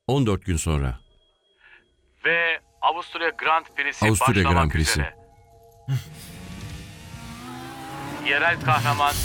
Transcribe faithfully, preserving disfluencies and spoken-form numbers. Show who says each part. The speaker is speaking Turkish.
Speaker 1: on dört gün sonra.
Speaker 2: Ve Avusturya Grand Prix'si
Speaker 1: Avusturya
Speaker 2: başlamak
Speaker 1: Grand Prix'si.
Speaker 2: üzere. Yerel kahraman